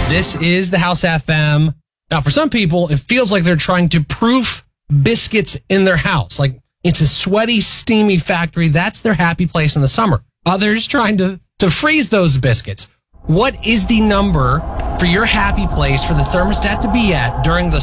This is the House FM. Now, for some people, it feels like they're trying to proof biscuits in their house. Like it's a sweaty, steamy factory. That's their happy place in the summer. Others trying to freeze those biscuits. What is the number for your happy place for the thermostat to be at during the